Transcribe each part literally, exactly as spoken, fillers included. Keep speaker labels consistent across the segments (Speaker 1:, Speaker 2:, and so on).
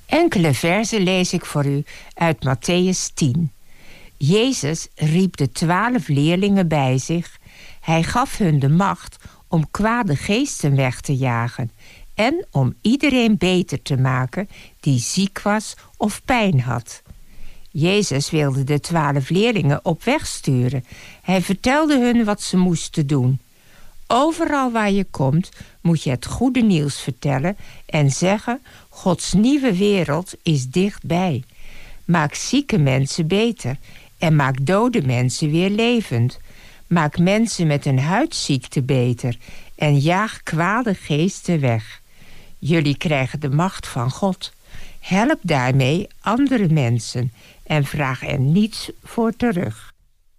Speaker 1: Enkele verzen lees ik voor u uit Mattheüs tien. Jezus riep de twaalf leerlingen bij zich. Hij gaf hun de macht om kwade geesten weg te jagen en om iedereen beter te maken die ziek was of pijn had. Jezus wilde de twaalf leerlingen op weg sturen. Hij vertelde hun wat ze moesten doen. Overal waar je komt, moet je het goede nieuws vertellen en zeggen: Gods nieuwe wereld is dichtbij. Maak zieke mensen beter en maak dode mensen weer levend. Maak mensen met een huidziekte beter en jaag kwade geesten weg. Jullie krijgen de macht van God. Help daarmee andere mensen en vraag er niets voor terug.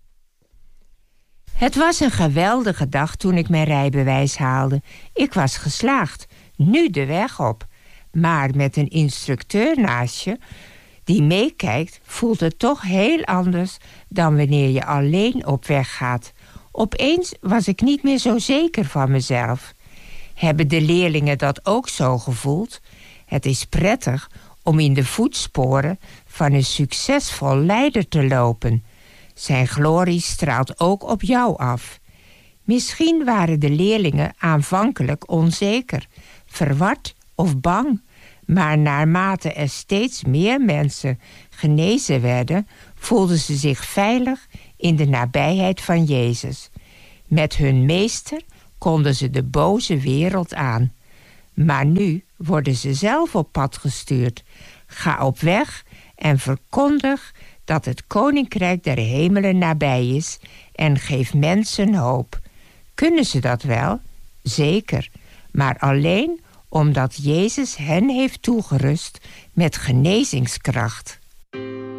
Speaker 1: Het was een geweldige dag toen ik mijn rijbewijs haalde. Ik was geslaagd, nu de weg op. Maar met een instructeur naast je die meekijkt, voelt het toch heel anders dan wanneer je alleen op weg gaat. Opeens was ik niet meer zo zeker van mezelf. Hebben de leerlingen dat ook zo gevoeld? Het is prettig om in de voetsporen van een succesvol leider te lopen. Zijn glorie straalt ook op jou af. Misschien waren de leerlingen aanvankelijk onzeker, verward of bang. Maar naarmate er steeds meer mensen genezen werden, voelden ze zich veilig in de nabijheid van Jezus. Met hun meester konden ze de boze wereld aan. Maar nu worden ze zelf op pad gestuurd. Ga op weg en verkondig dat het koninkrijk der hemelen nabij is en geef mensen hoop. Kunnen ze dat wel? Zeker, maar alleen omdat Jezus hen heeft toegerust met genezingskracht.